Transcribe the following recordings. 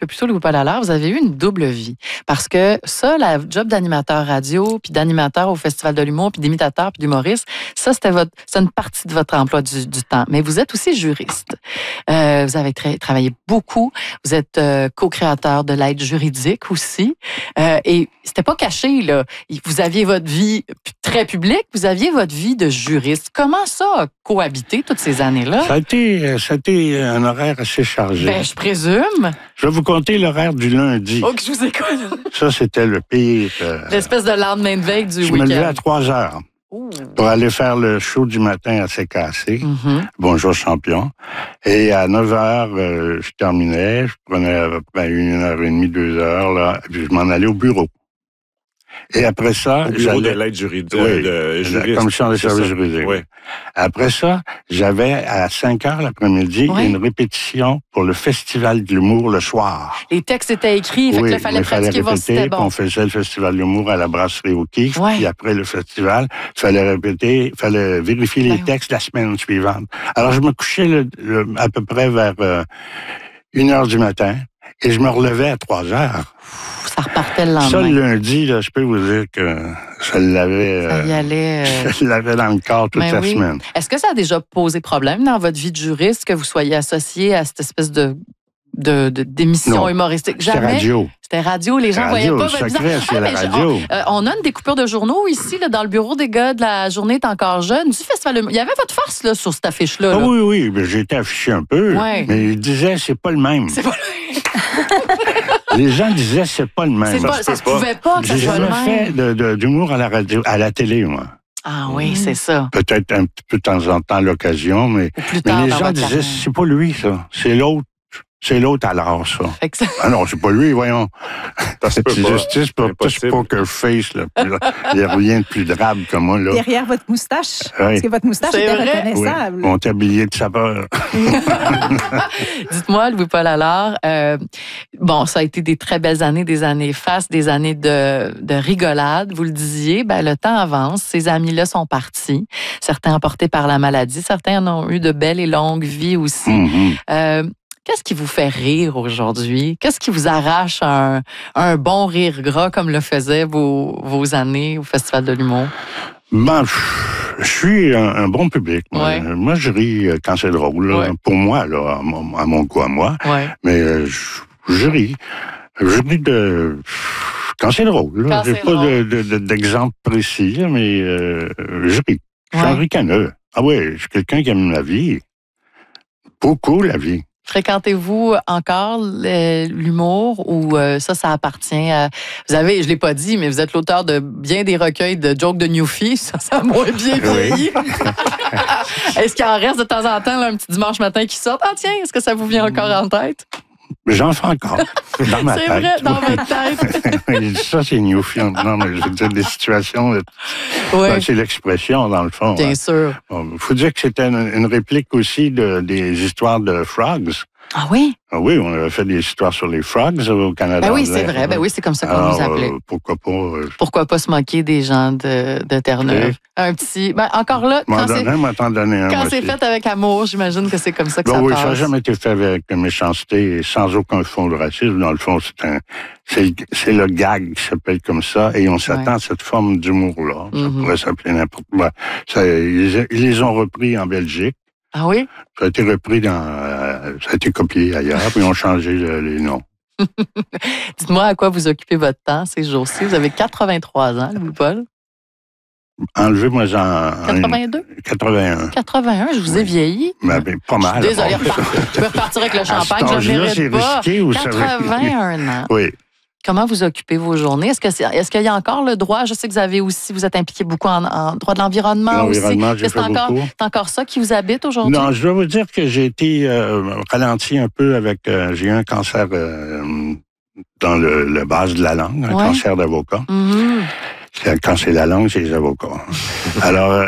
peu plus tôt, Louis-Paul Allard, vous avez eu une double vie. Parce que ça, la job d'animateur radio, puis d'animateur au Festival de l'humour, puis d'imitateur, puis d'humoriste, ça, c'est une partie de votre emploi du temps. Mais vous êtes aussi juriste. Vous avez travaillé beaucoup. Vous êtes co-créateur de l'aide juridique aussi. Et c'était pas caché, là. Vous aviez votre vie très publique, vous aviez votre vie de juriste. Comment ça a cohabité toutes ces années-là? Ça a été un horaire assez chargé. Ben, je présume. Je vais vous compter l'horaire du lundi. Oh, que je vous écoute. Ça, c'était le pire. L'espèce de lendemain de veille du week-end. Je me levais à 3 heures pour aller faire le show du matin à CKC. Bonjour, champion. Et à 9 heures, je terminais. Je prenais à peu près 1h30, 2 heures, là, puis je m'en allais au bureau. Et après ça, au bureau de l'aide juridique, la commission des services juridiques. Oui. Après ça, j'avais à 5 heures l'après-midi une répétition pour le Festival de l'humour le soir. Les textes étaient écrits, fait qu'il fallait pratiquer voir si c'était bon. On faisait le Festival de l'humour à la brasserie O'Keeffe, puis après le festival, il fallait répéter, il fallait vérifier les textes la semaine suivante. Alors, je me couchais à peu près vers 1h du matin et je me relevais à 3 heures. Ça repartait le lendemain. Ça, le lundi, là, je peux vous dire que ça l'avait... ça y allait... ça l'avait dans le corps toute la semaine. Est-ce que ça a déjà posé problème dans votre vie de juriste que vous soyez associé à cette espèce d'émission humoristique? Jamais. C'était radio. Les gens voyaient pas votre visage. C'est la radio. On a une découpure de journaux ici, là, dans le bureau des gars de La Journée est encore jeune, du Festival. Il y avait votre face là, sur cette affiche-là. Ah, oui. J'ai été affiché un peu. Mais ils disaient, c'est pas le même. C'est pas le même. Les gens disaient, c'est pas le même. Ça se pouvait pas que ça soit le même. J'ai jamais fait d'humour à la radio, à la télé, moi. Ah oui, c'est ça. Peut-être un petit peu de temps en temps à l'occasion, mais les gens disaient, c'est pas lui, ça. C'est l'autre. C'est l'autre alors, ça. Ah non, c'est pas lui, voyons. C'est justice pour tout poker face, là. Il n'y a rien de plus drabe que moi, là. Derrière votre moustache. Parce que votre moustache était reconnaissable. Oui. Mon tablier de saveur. Dites-moi, Louis-Paul Allard, ça a été des très belles années, des années fastes, des années de rigolade. Vous le disiez, le temps avance. Ces amis-là sont partis. Certains emportés par la maladie. Certains en ont eu de belles et longues vies aussi. Qu'est-ce qui vous fait rire aujourd'hui? Qu'est-ce qui vous arrache un bon rire gras comme le faisaient vos années au Festival de l'humour? Je suis un bon public. Moi, je ris quand c'est drôle. Là. Pour moi, là, à mon goût, à moi. Mais je ris. Je ris quand c'est drôle. J'ai pas d'exemple précis, mais je ris. Je suis un ricaneux. Ah oui, je suis quelqu'un qui aime la vie. Beaucoup la vie. Fréquentez-vous encore l'humour ou ça appartient à... Vous avez, je ne l'ai pas dit, mais vous êtes l'auteur de bien des recueils de jokes de Newfie. Ça a moins bien vieilli. Est-ce qu'il en reste de temps en temps là, un petit dimanche matin qui sort? Ah tiens, est-ce que ça vous vient encore en tête? J'en fais encore. Dans ma tête. C'est vrai, dans votre tête. Ça, c'est Newfie. Non, mais je veux dire, des situations... c'est l'expression, dans le fond. Bien sûr. Il faut dire que c'était une réplique aussi des histoires de Frogs. Ah oui? Ah oui, on avait fait des histoires sur les Frogs au Canada. Ben oui, c'est vrai. Ben oui, c'est comme ça qu'on nous appelait. Pourquoi pas? Pourquoi pas se moquer des gens de Terre-Neuve? Un petit... encore là, quand c'est fait avec amour, j'imagine que c'est comme ça que ça passe. Oui, ça n'a jamais été fait avec méchanceté et sans aucun fond de racisme. Dans le fond, c'est le gag qui s'appelle comme ça et on s'attend à cette forme d'humour-là. Ça pourrait s'appeler n'importe quoi. Ils les ont repris en Belgique. Ah oui? Ça a été repris ça a été copié ailleurs, puis ils ont changé les noms. Dites-moi à quoi vous occupez votre temps ces jours-ci. Vous avez 83 ans, Louis-Paul. Enlevez-moi en... 82? 81. 81, je vous ai vieilli. Pas mal. Je suis désolée, je vais repartir avec le champagne, je ne mérite pas. Risqué, 81 ans. Oui. Comment vous occupez vos journées? Est-ce qu'il y a encore le droit? Je sais que vous êtes impliqué beaucoup en droit de l'environnement aussi. C'est encore ça qui vous habite aujourd'hui? Non, je dois vous dire que j'ai été ralenti un peu avec... j'ai eu un cancer dans le base de la langue, un cancer d'avocat. Quand c'est la langue, c'est les avocats. Alors,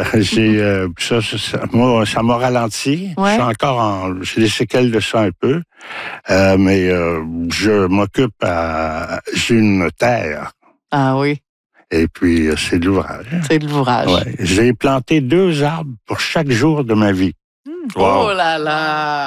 ça m'a ralenti. Je suis encore j'ai des séquelles de ça un peu. Mais je m'occupe j'ai une notaire. Ah oui. Et puis, c'est de l'ouvrage. C'est de l'ouvrage. Ouais. J'ai planté 2 arbres pour chaque jour de ma vie. Wow. Oh là là!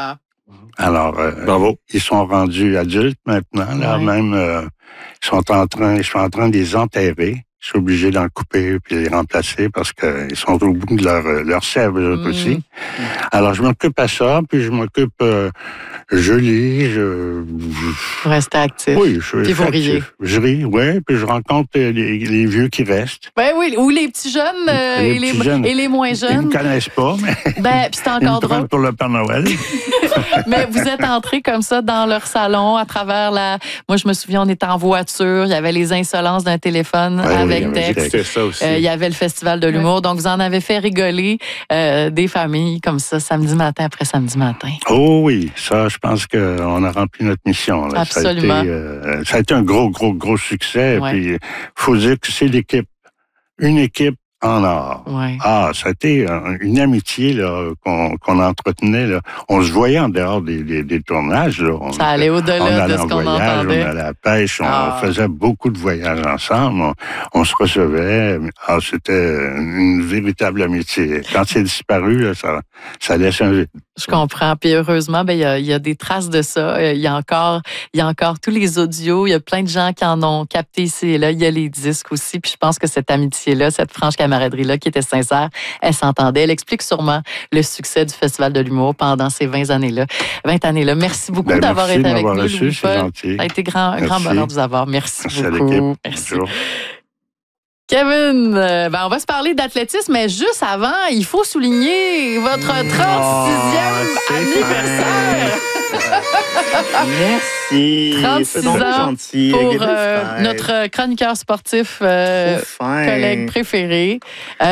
Alors, bravo. Ils sont rendus adultes maintenant, là, même, ils sont en train de les enterrer. Je suis obligé d'en couper puis les remplacer parce qu'ils sont au bout de leur sève aussi. Alors, je m'occupe à ça, puis je m'occupe, je lis, je reste actif. Oui, je suis actif. Je ris, oui, puis je rencontre les vieux qui restent. Ben oui, ou les petits jeunes, et les moins jeunes. Ils ne me connaissent pas, mais puis c'est encore drôle. Pour le Père Noël. Mais vous êtes entrés comme ça dans leur salon à travers Moi, je me souviens, on était en voiture, il y avait les insolences d'un téléphone avec texte. Ça aussi. Il y avait le Festival de l'humour. Donc, vous en avez fait rigoler des familles comme ça, samedi matin après samedi matin. Oh oui, ça, je pense qu'on a rempli notre mission. Là. Absolument. Ça a été un gros succès. Ouais. Puis, il faut dire que c'est une équipe en or. Ouais. Ah, ça a été une amitié là, qu'on entretenait. Là. On se voyait en dehors des tournages. Là. Ça allait au-delà de ce qu'on entendait. On allait à la pêche, on faisait beaucoup de voyages ensemble, on se recevait. C'était une véritable amitié. Quand c'est disparu, là, ça laisse un vide. Je comprends. Puis heureusement, il y a des traces de ça. Il y a encore tous les audios. Il y a plein de gens qui en ont capté ici et là. Il y a les disques aussi. Puis je pense que cette amitié-là, cette franche camaraderie-là qui était sincère, elle s'entendait. Elle explique sûrement le succès du Festival de l'humour pendant ces 20 années-là. Merci beaucoup d'avoir été avec nous, Louis-Paul. Ça a été un grand bonheur de vous avoir. Merci beaucoup. À l'équipe. Merci. Bonjour. Kevin, on va se parler d'athlétisme, mais juste avant, il faut souligner votre 36e anniversaire. Merci. 36 ans pour notre chroniqueur sportif, collègue préféré.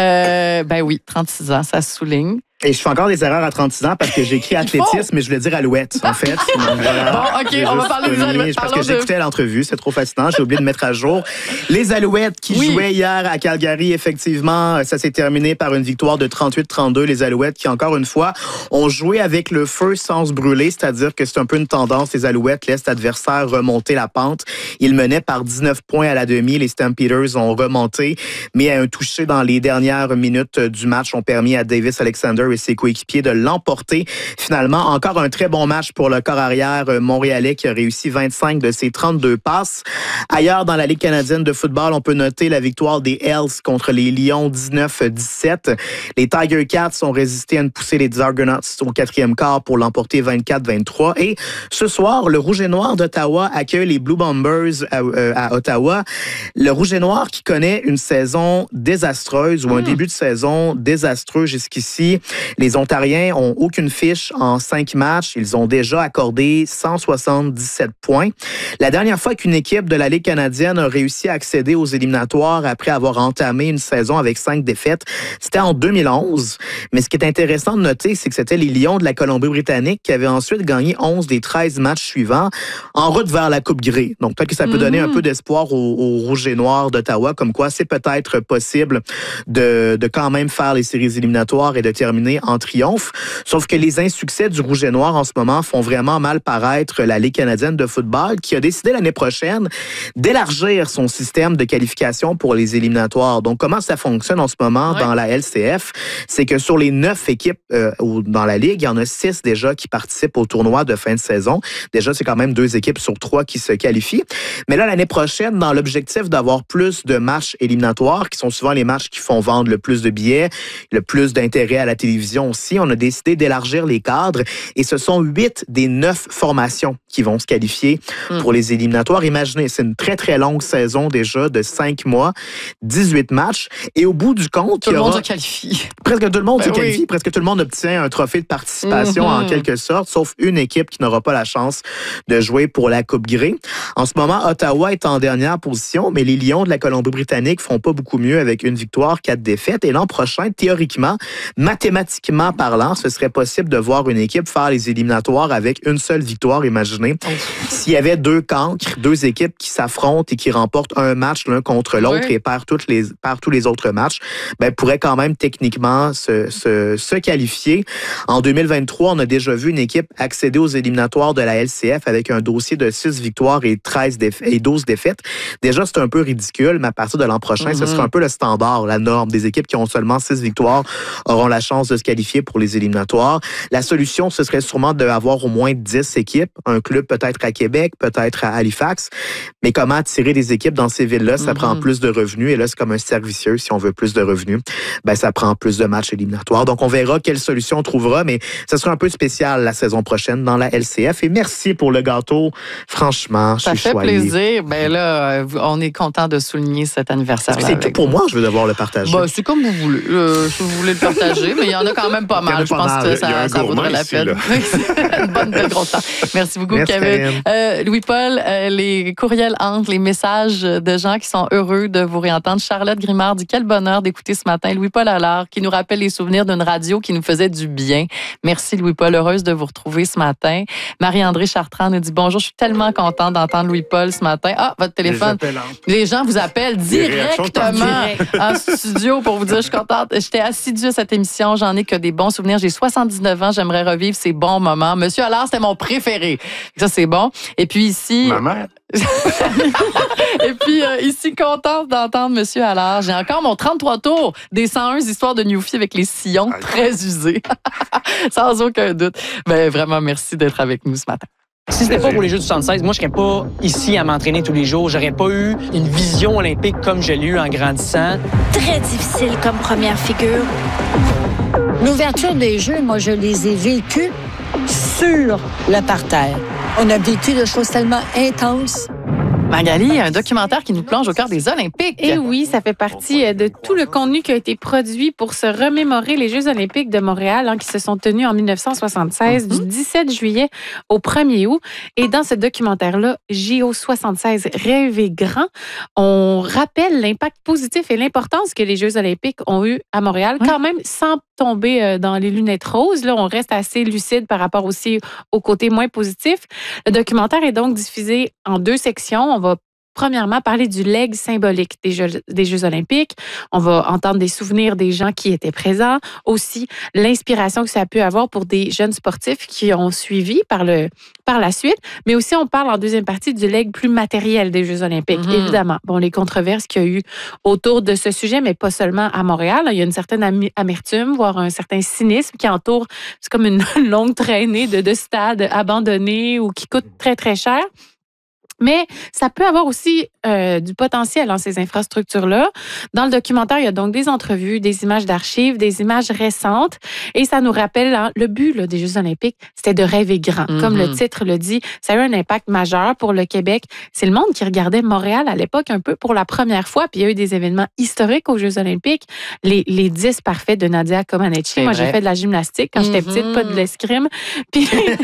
Oui, 36 ans, ça se souligne. Et je fais encore des erreurs à 36 ans parce que j'ai écrit athlétisme, mais je voulais dire alouette, en fait. Donc, voilà. Bon, OK, on va parler des alouettes. Parce que j'écoutais l'entrevue, c'est trop fascinant. J'ai oublié de mettre à jour. Les Alouettes qui jouaient hier à Calgary, effectivement, ça s'est terminé par une victoire de 38-32. Les Alouettes qui, encore une fois, ont joué avec le feu sans se brûler, c'est-à-dire que c'est un peu une tendance. Les Alouettes laissent l'adversaire remonter la pente. Ils menaient par 19 points à la demi. Les Stampeders ont remonté, mais à un toucher dans les dernières minutes du match ont permis à Davis Alexander et ses coéquipiers de l'emporter. Finalement, encore un très bon match pour le corps arrière montréalais qui a réussi 25 de ses 32 passes. Ailleurs, dans la Ligue canadienne de football, on peut noter la victoire des Hells contre les Lions 19-17. Les Tiger Cats ont résisté à une poussée des Argonauts au quatrième quart pour l'emporter 24-23. Et ce soir, le Rouge et Noir d'Ottawa accueille les Blue Bombers à Ottawa. Le Rouge et Noir qui connaît une saison désastreuse ou un début de saison désastreux jusqu'ici. Les Ontariens ont aucune fiche en 5 matchs. Ils ont déjà accordé 177 points. La dernière fois qu'une équipe de la Ligue canadienne a réussi à accéder aux éliminatoires après avoir entamé une saison avec 5 défaites, c'était en 2011. Mais ce qui est intéressant de noter, c'est que c'était les Lions de la Colombie-Britannique qui avaient ensuite gagné 11 des 13 matchs suivants en route vers la Coupe Grey. Donc peut-être que ça peut donner un peu d'espoir aux Rouges et Noirs d'Ottawa, comme quoi c'est peut-être possible de quand même faire les séries éliminatoires et de terminer en triomphe. Sauf que les insuccès du Rouge et Noir en ce moment font vraiment mal paraître la Ligue canadienne de football qui a décidé l'année prochaine d'élargir son système de qualification pour les éliminatoires. Donc, comment ça fonctionne en ce moment dans la LCF? C'est que sur les 9 équipes dans la Ligue, il y en a 6 déjà qui participent au tournoi de fin de saison. Déjà, c'est quand même 2 équipes sur 3 qui se qualifient. Mais là, l'année prochaine, dans l'objectif d'avoir plus de matchs éliminatoires, qui sont souvent les matchs qui font vendre le plus de billets, le plus d'intérêt à la télévision aussi, on a décidé d'élargir les cadres et ce sont 8 des 9 formations qui vont se qualifier pour les éliminatoires. Imaginez, c'est une très, très longue saison déjà de 5 mois, 18 matchs et au bout du compte, tout le monde se qualifie. Presque tout le monde se qualifie, presque tout le monde obtient un trophée de participation en quelque sorte, sauf une équipe qui n'aura pas la chance de jouer pour la Coupe Grey. En ce moment, Ottawa est en dernière position, mais les Lions de la Colombie-Britannique font pas beaucoup mieux avec une victoire, 4 défaites et l'an prochain, théoriquement, mathématiquement parlant, ce serait possible de voir une équipe faire les éliminatoires avec une seule victoire. Imaginez, s'il y avait 2 cancres, 2 équipes qui s'affrontent et qui remportent un match l'un contre l'autre et perdent tous les autres matchs, pourraient quand même techniquement se qualifier. En 2023, on a déjà vu une équipe accéder aux éliminatoires de la LCF avec un dossier de 6 victoires et 12 défaites. Déjà, c'est un peu ridicule, mais à partir de l'an prochain, ce sera un peu le standard, la norme. Des équipes qui ont seulement 6 victoires auront la chance de se qualifier pour les éliminatoires. La solution, ce serait sûrement d'avoir au moins 10 équipes, un club peut-être à Québec, peut-être à Halifax. Mais comment attirer des équipes dans ces villes-là? Ça prend plus de revenus. Et là, c'est comme un cercle vicieux. Si on veut plus de revenus, ça prend plus de matchs éliminatoires. Donc, on verra quelle solution on trouvera, mais ça sera un peu spécial la saison prochaine dans la LCF. Et merci pour le gâteau. Franchement, je suis choyé. Ça fait plaisir. Ben là, on est content de souligner cet anniversaire-là. C'est tout pour moi, je veux devoir le partager. C'est comme vous voulez. Si vous voulez le partager, mais il y en a quand même pas mal. Je pense que ça vaudrait la peine. Une bonne belle grosse temps. Merci beaucoup, Kevin. Louis-Paul, les courriels entrent, les messages de gens qui sont heureux de vous réentendre. Charlotte Grimard dit quel bonheur d'écouter ce matin Louis-Paul Allard qui nous rappelle les souvenirs d'une radio qui nous faisait du bien. Merci Louis-Paul, heureuse de vous retrouver ce matin. Marie-André Chartrand nous dit bonjour, je suis tellement contente d'entendre Louis-Paul ce matin. Ah, votre téléphone. Les gens vous appellent directement en studio pour vous dire je suis contente. J'étais assidue à cette émission, j'en ai que des bons souvenirs. J'ai 79 ans, j'aimerais revivre ces bons moments. Monsieur Allard, c'était mon préféré. Ça, c'est bon. Et puis ici... Ma mère. Et puis ici, contente d'entendre Monsieur Allard. J'ai encore mon 33 tours des 101 histoires de Newfie avec les sillons très usés. Sans aucun doute. Ben, vraiment, merci d'être avec nous ce matin. Si c'était pas pour les Jeux du 76, moi, je serais pas ici à m'entraîner tous les jours. J'aurais pas eu une vision olympique comme je l'ai eu en grandissant. Très difficile comme première figure. L'ouverture des Jeux, moi, je les ai vécus sur le parterre. On a vécu des choses tellement intenses. Magali, un documentaire qui nous plonge au cœur des Olympiques. Et oui, ça fait partie de tout le contenu qui a été produit pour se remémorer les Jeux olympiques de Montréal qui se sont tenus en 1976, du 17 juillet au 1er août. Et dans ce documentaire-là, JO 76, Rêver grand, on rappelle l'impact positif et l'importance que les Jeux olympiques ont eu à Montréal, quand même sans tomber dans les lunettes roses. Là, on reste assez lucide par rapport aussi au côté moins positif. Le documentaire est donc diffusé en 2 sections. On va premièrement parler du legs symbolique des Jeux olympiques. On va entendre des souvenirs des gens qui étaient présents. Aussi, l'inspiration que ça a pu avoir pour des jeunes sportifs qui ont suivi par la suite. Mais aussi, on parle en deuxième partie du legs plus matériel des Jeux olympiques. Évidemment, les controverses qu'il y a eu autour de ce sujet, mais pas seulement à Montréal. Il y a une certaine amertume, voire un certain cynisme qui entoure. C'est comme une longue traînée de stades abandonnés ou qui coûtent très, très cher. Mais ça peut avoir aussi du potentiel dans ces infrastructures-là. Dans le documentaire, il y a donc des entrevues, des images d'archives, des images récentes. Et ça nous rappelle, le but des Jeux olympiques, c'était de rêver grand. Comme le titre le dit, ça a eu un impact majeur pour le Québec. C'est le monde qui regardait Montréal à l'époque un peu pour la première fois. Puis il y a eu des événements historiques aux Jeux olympiques. Les 10 parfaits de Nadia Comaneci. Moi, j'ai fait de la gymnastique quand j'étais petite, pas de l'escrime. Puis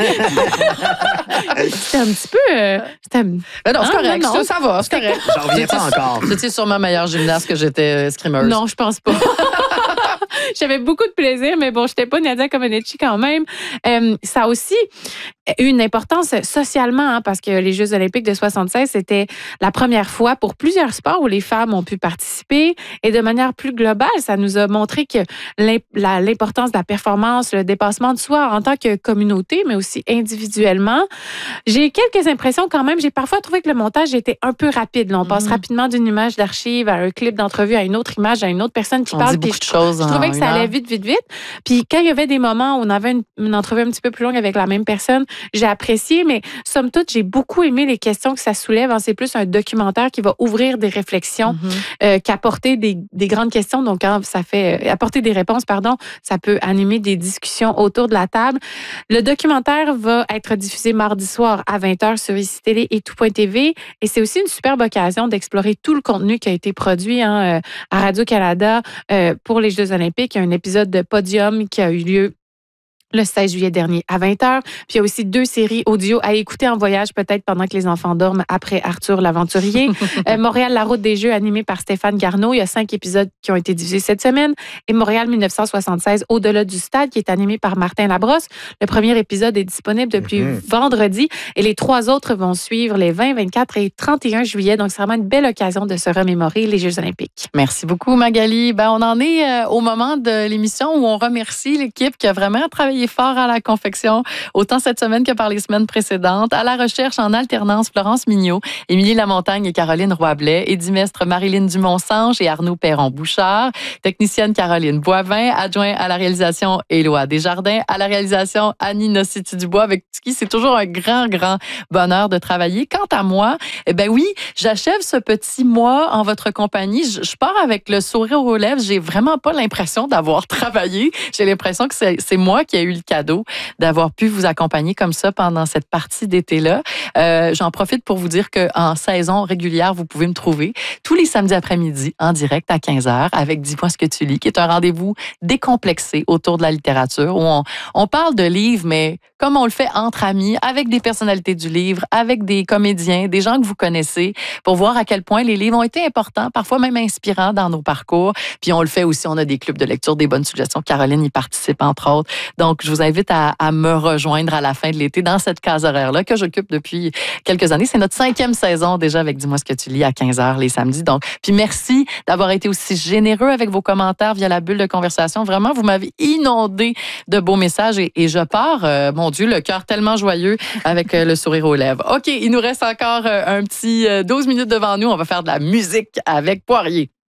c'était un petit peu... non, c'est correct. Non, ça va, c'est correct. J'en reviens pas encore. C'était sûrement meilleure gymnaste que j'étais escrimeuse. Non, je pense pas. J'avais beaucoup de plaisir, mais bon, je n'étais pas Nadia Comaneci quand même. Ça a aussi eu une importance socialement, parce que les Jeux olympiques de 76, c'était la première fois pour plusieurs sports où les femmes ont pu participer. Et de manière plus globale, ça nous a montré que l'importance de la performance, le dépassement de soi en tant que communauté, mais aussi individuellement. J'ai quelques impressions quand même. J'ai parfois trouvé que le montage était un peu rapide. Là, on passe rapidement d'une image d'archive à un clip d'entrevue, à une autre image, à une autre personne qui parle. Dit beaucoup de choses. Je trouvais que ça allait vite. Puis quand il y avait des moments où on avait une entrevue un petit peu plus longue avec la même personne, j'ai apprécié, mais somme toute, j'ai beaucoup aimé les questions que ça soulève. C'est plus un documentaire qui va ouvrir des réflexions qu'apporter des grandes questions. Donc, quand ça fait apporter des réponses, ça peut animer des discussions autour de la table. Le documentaire va être diffusé mardi soir à 20h sur ICI Télé et tout.tv. Et c'est aussi une superbe occasion d'explorer tout le contenu qui a été produit à Radio-Canada pour les Jeux olympiques. Il y a un épisode de Podium qui a eu lieu le 16 juillet dernier à 20h. Puis il y a aussi 2 séries audio à écouter en voyage, peut-être pendant que les enfants dorment, après Arthur l'aventurier. Montréal, la route des Jeux, animée par Stéphane Garneau. Il y a 5 épisodes qui ont été diffusés cette semaine. Et Montréal 1976, Au-delà du stade, qui est animé par Martin Labrosse. Le premier épisode est disponible depuis vendredi. Et les 3 autres vont suivre les 20, 24 et 31 juillet. Donc, c'est vraiment une belle occasion de se remémorer les Jeux olympiques. Merci beaucoup, Magali. On en est au moment de l'émission où on remercie l'équipe qui a vraiment travaillé travaillé fort à la confection, autant cette semaine que par les semaines précédentes. À la recherche en alternance, Florence Mignot, Émilie Lamontagne et Caroline Roy-Blais. Édimestre, Marilyn Dumont-Sange et Arnaud Perron-Bouchard. Technicienne, Caroline Boivin. Adjoint à la réalisation, Éloi Desjardins. À la réalisation, Annie Nocity-Dubois, avec qui c'est toujours un grand, grand bonheur de travailler. Quant à moi, oui, j'achève ce petit mois en votre compagnie. Je pars avec le sourire aux lèvres. J'ai vraiment pas l'impression d'avoir travaillé. J'ai l'impression que c'est moi qui ai eu le cadeau d'avoir pu vous accompagner comme ça pendant cette partie d'été-là. J'en profite pour vous dire qu'en saison régulière, vous pouvez me trouver tous les samedis après-midi en direct à 15h avec Dis-moi ce que tu lis, qui est un rendez-vous décomplexé autour de la littérature où on parle de livres, mais comme on le fait entre amis, avec des personnalités du livre, avec des comédiens, des gens que vous connaissez, pour voir à quel point les livres ont été importants, parfois même inspirants dans nos parcours. Puis on le fait aussi, on a des clubs de lecture, des bonnes suggestions. Caroline y participe, entre autres. Donc, je vous invite à me rejoindre à la fin de l'été dans cette case horaire-là que j'occupe depuis quelques années. C'est notre 5e saison déjà avec Dis-moi ce que tu lis à 15h les samedis. Donc, puis merci d'avoir été aussi généreux avec vos commentaires via la bulle de conversation. Vraiment, vous m'avez inondé de beaux messages et je pars, mon Dieu, le cœur tellement joyeux avec le sourire aux lèvres. OK, il nous reste encore un petit 12 minutes devant nous. On va faire de la musique avec Poirier.